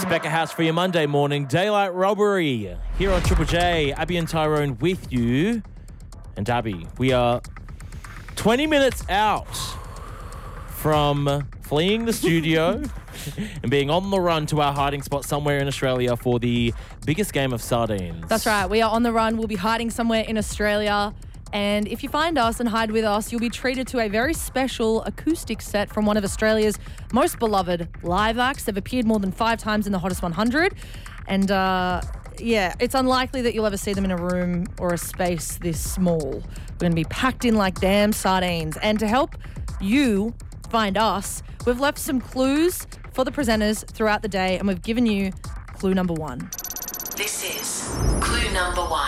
It's Becca House for your Monday morning daylight robbery here on Triple J. Abby and Tyrone with you. And Abby, we are 20 minutes out from fleeing the studio and being on the run to our hiding spot somewhere in Australia for the biggest game of sardines. That's right. We are on the run. We'll be hiding somewhere in Australia. And if you find us and hide with us, you'll be treated to a very special acoustic set from one of Australia's most beloved live acts. They've appeared more than 5 times in the Hottest 100. And it's unlikely that you'll ever see them in a room or a space this small. We're going to be packed in like damn sardines. And to help you find us, we've left some clues for the presenters throughout the day, and we've given you clue number 1. This is clue number 1.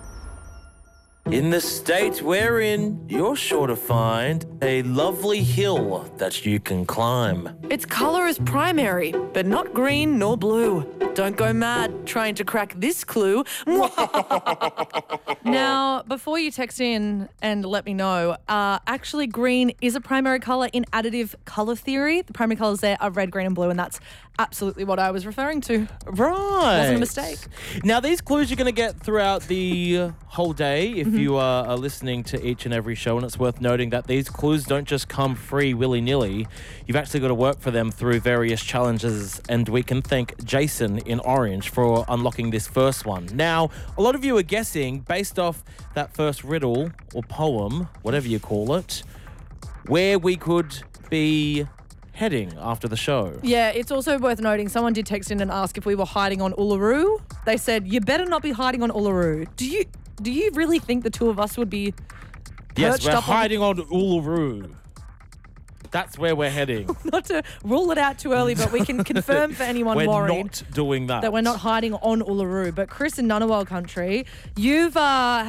In the state we're in, you're sure to find a lovely hill that you can climb. Its colour is primary, but not green nor blue. Don't go mad trying to crack this clue. Now, before you text in and let me know, actually green is a primary colour in additive colour theory. The primary colours there are red, green and blue, and that's absolutely what I was referring to. Right. Wasn't a mistake. Now, these clues you're going to get throughout the whole day if you are listening to each and every show, and it's worth noting that these clues don't just come free willy-nilly. You've actually got to work for them through various challenges, and we can thank Jason in Orange for unlocking this first one. Now, a lot of you are guessing, based off that first riddle or poem, whatever you call it, where we could be heading after the show. Yeah, it's also worth noting, someone did text in and ask if we were hiding on Uluru. They said, you better not be hiding on Uluru. Do you really think the two of us would be Yes, perched we're up hiding on Uluru. That's where we're heading. Not to rule it out too early, but we can confirm for anyone We're worried not doing that. that we're not hiding on Uluru. But Chris in Ngunnawal country, you've